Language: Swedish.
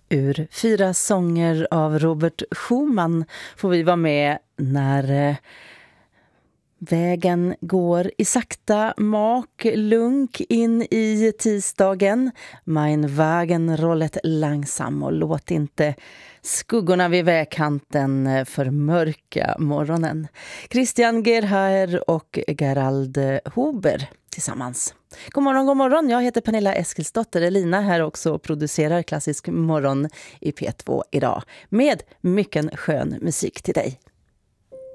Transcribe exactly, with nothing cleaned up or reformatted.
Ur fyra sånger av Robert Schumann får vi vara med när eh, vägen går i sakta mak lunk in i tisdagen. Mein Wagen rollet langsam och låt inte skuggorna vid vägkanten förmörka morgonen. Christian Gerhaer och Gerald Huber tillsammans. God morgon, god morgon. Jag heter Pernilla Eskilsdotter. Elina här också och producerar Klassisk morgon i P två idag med mycket skön musik till dig.